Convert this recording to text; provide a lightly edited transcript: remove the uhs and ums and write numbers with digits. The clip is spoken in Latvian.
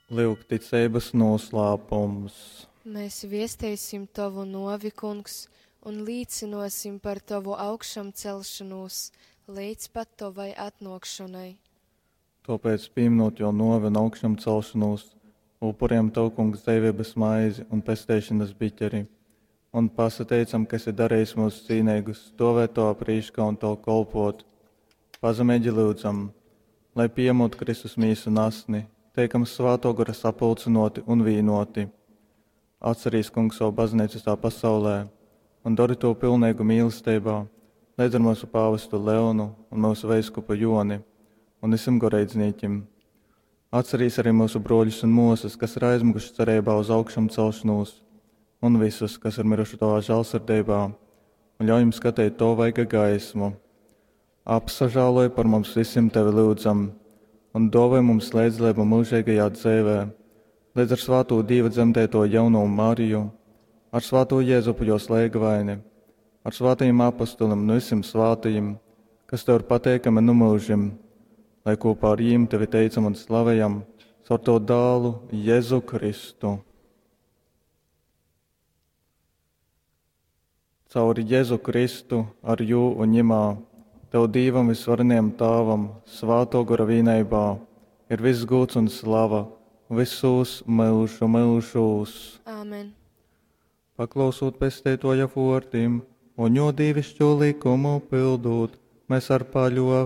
Lūk, ticības noslēpums. Mēs viestēsim tavu novi, kungs, un līdzinosim par tavu augšam celšanos, līdz pat tavai atnākšanai. Tāpēc, pieminot jau novi un augšam celšanos, upuriem tev, kungs, dzīvības maizi un pestēšanas biķeri, un pasateicam, kas ir darījis mūsu cīnīgus, stāvēt to aprīškā un to kolpot. Pazemēģi lūdzam, lai piemūt Kristus mīsu nasni, teikam svāto gara sapulcinoti un vīnoti. Atcerīs, kungs, savu baznīcu tā pasaulē un dari to pilnīgu mīlestībā, līdz ar mūsu pāvestu Leonu un mūsu veiskupu Joni un visam goreidzniekiem. Atcerīs arī mūsu broļus un mūsas, kas ir aizmuguši cerībā uz augšam celšanos, un visus, kas ir miruši tavā žēlsirdībā, un ļauj jums skatīt to vaiga gaismu. Apsažāloja par mums visiem tevi lūdzam, un dāvāj mums līdzlību mūžīgajā dzīvē, līdz ar svāto Dieva dzemdēto jauno Mariju, ar svāto Jēzupu jos lēgvaini, ar svātajiem apostolim un visiem svātajiem, kas tev ir pateikami nu mūžim, lai kopā ar jīm tevi teicam un slavējam caur to dālu Jēzu Kristu. Caur Jēzu Kristu ar jū un ņemā, tev Dīvam visvareniem tāvam, svāto gara vīnībā, ir viss gods un slava, visus mūžu mūžus. Āmen. Paklausot pestētoja vārtiem un jo dievišķo likumu pildot, mēs ar paļo